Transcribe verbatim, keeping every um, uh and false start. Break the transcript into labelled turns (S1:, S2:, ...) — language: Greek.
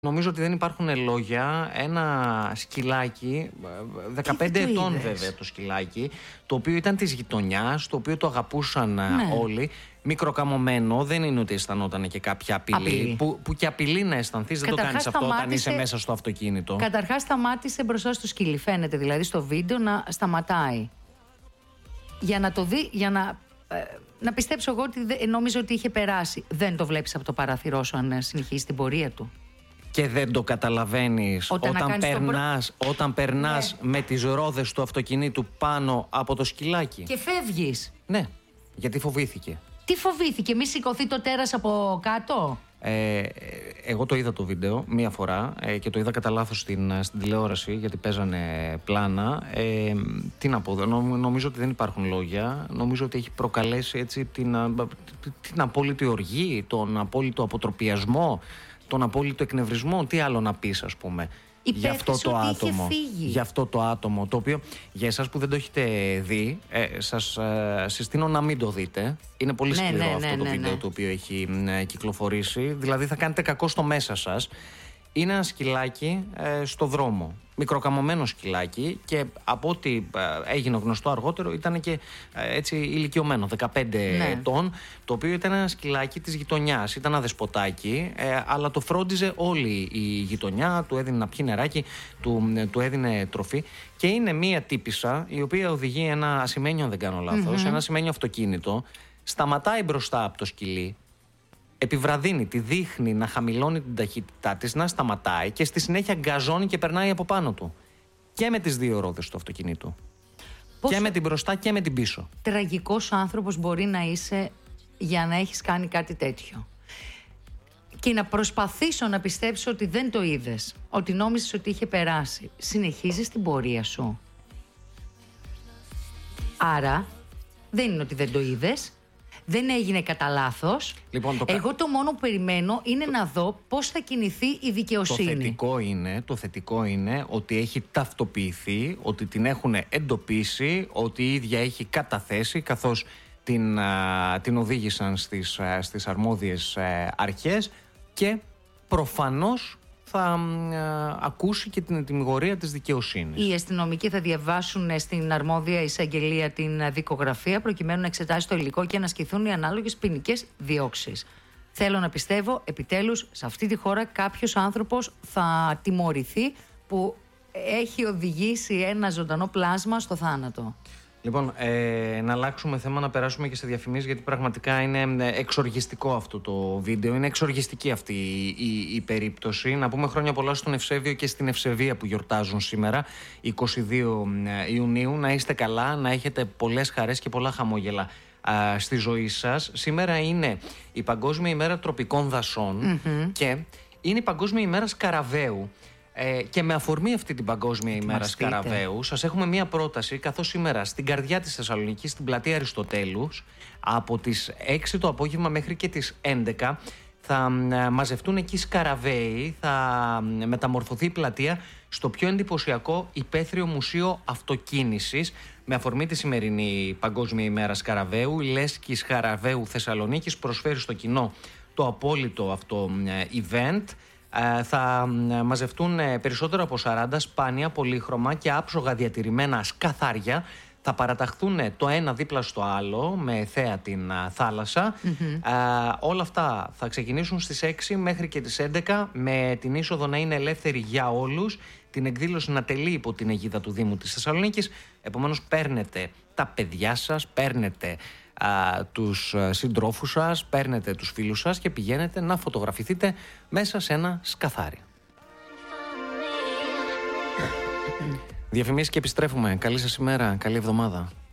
S1: Νομίζω ότι δεν υπάρχουν λόγια. Ένα σκυλάκι, δεκαπέντε ετών βέβαια το σκυλάκι, το οποίο ήταν της γειτονιάς, το οποίο το αγαπούσαν ναι. όλοι. Μικροκαμωμένο, δεν είναι ότι αισθανόταν και κάποια απειλή. απειλή. Που, που και απειλή να αισθανθείς, δεν το κάνεις αυτό σταμάτησε, όταν είσαι μέσα στο αυτοκίνητο.
S2: Καταρχάς σταμάτησε μπροστά στο σκυλί. Φαίνεται δηλαδή στο βίντεο να σταματάει. Για να το δει, για να. Ε, να πιστέψω εγώ ότι νόμιζα ότι είχε περάσει. Δεν το βλέπεις από το παράθυρό σου αν συνεχίσει την πορεία του.
S1: Και δεν το καταλαβαίνεις όταν, όταν περνάς, προ... όταν περνάς ναι. με τις ρόδες του αυτοκινήτου πάνω από το σκυλάκι.
S2: Και φεύγεις.
S1: Ναι, γιατί φοβήθηκε.
S2: Τι φοβήθηκε, μη σηκωθεί το τέρας από κάτω.
S1: Ε, εγώ το είδα το βίντεο μία φορά ε, και το είδα κατά λάθος στην, στην τηλεόραση γιατί παίζανε πλάνα. Ε, τι να πω, νομίζω ότι δεν υπάρχουν λόγια. Νομίζω ότι έχει προκαλέσει έτσι την, την απόλυτη οργή, τον απόλυτο αποτροπιασμό, τον απόλυτο εκνευρισμό. Τι άλλο να πεις, ας πούμε, για αυτό το άτομο. Για αυτό το άτομο, το οποίο για εσάς που δεν το έχετε δει, ε, σας ε, συστήνω να μην το δείτε. Είναι πολύ σκληρό ναι, ναι, αυτό ναι, το ναι, βίντεο ναι. το οποίο έχει ε, κυκλοφορήσει. Δηλαδή θα κάνετε κακό στο μέσα σας. Είναι ένα σκυλάκι ε, στο δρόμο. Μικροκαμωμένο σκυλάκι και από ό,τι ε, έγινε γνωστό αργότερο ήταν και ε, έτσι ηλικιωμένο, δεκαπέντε ναι. ετών, το οποίο ήταν ένα σκυλάκι της γειτονιάς. Ήταν ένα δεσποτάκι, ε, αλλά το φρόντιζε όλη η γειτονιά, του έδινε να πιει νεράκι, του, ε, του έδινε τροφή και είναι μία τύπισσα η οποία οδηγεί ένα ασημένιο, αν δεν κάνω λάθος, mm-hmm. ένα ασημένιο αυτοκίνητο, σταματάει μπροστά από το σκυλί, επιβραδύνει, τη δείχνει να χαμηλώνει την ταχύτητά της, να σταματάει και στη συνέχεια γκαζώνει και περνάει από πάνω του. Και με τις δύο ρόδες του αυτοκινήτου. Πόσο και με την μπροστά και με την πίσω.
S2: Τραγικός άνθρωπος μπορεί να είσαι για να έχεις κάνει κάτι τέτοιο. Και να προσπαθήσω να πιστέψω ότι δεν το είδες, ότι νόμιζες ότι είχε περάσει. Συνεχίζεις την πορεία σου. Άρα δεν είναι ότι δεν το είδες. Δεν έγινε κατά λάθος. Λοιπόν, το... Εγώ το μόνο που περιμένω είναι το... να δω πώς θα κινηθεί η δικαιοσύνη.
S1: Το θετικό είναι, το θετικό είναι ότι έχει ταυτοποιηθεί, ότι την έχουν εντοπίσει, ότι η ίδια έχει καταθέσει, καθώς την, α, την οδήγησαν στις, α, στις αρμόδιες α, αρχές και προφανώς θα α, ακούσει και την ετυμηγορία της δικαιοσύνης.
S2: Οι αστυνομικοί θα διαβάσουν στην αρμόδια εισαγγελία την δικογραφία προκειμένου να εξετάσει το υλικό και να ασκηθούν οι ανάλογες ποινικές διώξεις. Θέλω να πιστεύω επιτέλους σε αυτή τη χώρα κάποιος άνθρωπος θα τιμωρηθεί που έχει οδηγήσει ένα ζωντανό πλάσμα στο θάνατο.
S1: Λοιπόν, ε, να αλλάξουμε θέμα, να περάσουμε και σε διαφημίσεις, γιατί πραγματικά είναι εξοργιστικό αυτό το βίντεο. Είναι εξοργιστική αυτή η, η, η περίπτωση. Να πούμε χρόνια πολλά στον Ευσέβιο και στην Ευσεβία που γιορτάζουν σήμερα, είκοσι δύο Ιουνίου. Να είστε καλά, να έχετε πολλές χαρές και πολλά χαμόγελα α, στη ζωή σας. Σήμερα είναι η Παγκόσμια ημέρα τροπικών δασών mm-hmm. και είναι η Παγκόσμια ημέρα Σκαραβαίου. Ε, και με αφορμή αυτή την Παγκόσμια ημέρα Σκαραβαίου, σας έχουμε μία πρόταση, καθώς σήμερα στην καρδιά της Θεσσαλονίκης, στην πλατεία Αριστοτέλους, από τις έξι το απόγευμα μέχρι και τις έντεκα, θα μαζευτούν εκεί Σκαραβαίοι, θα μεταμορφωθεί η πλατεία στο πιο εντυπωσιακό υπαίθριο μουσείο αυτοκίνησης. Με αφορμή τη σημερινή Παγκόσμια ημέρα Σκαραβαίου, η Λέσχη Σκαραβαίου Θεσσαλονίκης προσφέρει στο κοινό το απόλυτο αυτό event. Θα μαζευτούν περισσότερο από σαράντα σπάνια, πολύχρωμα και άψογα διατηρημένα σκαθάρια. Θα παραταχθούν το ένα δίπλα στο άλλο με θέα την θάλασσα. Mm-hmm. Α, όλα αυτά θα ξεκινήσουν στις έξι μέχρι και τις έντεκα, με την είσοδο να είναι ελεύθερη για όλους. Την εκδήλωση να τελεί υπό την αιγίδα του Δήμου της Θεσσαλονίκης. Επομένως παίρνετε τα παιδιά σας, παίρνετε α, τους συντρόφους σας, παίρνετε τους φίλους σας και πηγαίνετε να φωτογραφηθείτε μέσα σε ένα σκαθάρι. Διαφημίσεις και επιστρέφουμε. Καλή σας ημέρα, καλή εβδομάδα.